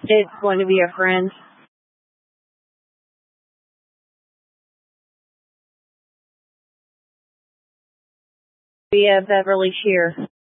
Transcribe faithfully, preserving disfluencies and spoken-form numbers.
It's going to be a friend. Be a Beverly Shear.